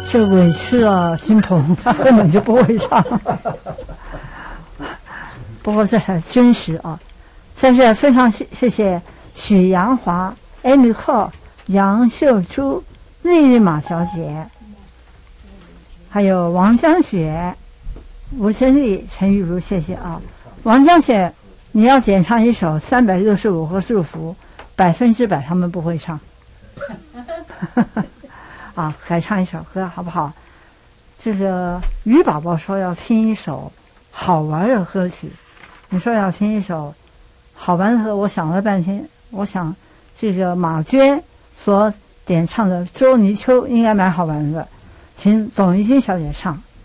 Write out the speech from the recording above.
这委屈了金童，他根本就不会唱。不过这才真实啊！在这非常谢谢许阳华、艾米克、杨秀珠、丽丽马小姐，还有王江雪、吴真丽、陈玉茹，谢谢啊！王江雪，你要演唱一首365个祝福，100%他们不会唱。啊，改唱一首歌好不好？这个于宝宝说要听一首好玩的歌曲，你说要听一首好玩的歌，我想了半天，我想这个马娟所点唱的《捉泥鳅》应该蛮好玩的，请董一金小姐唱。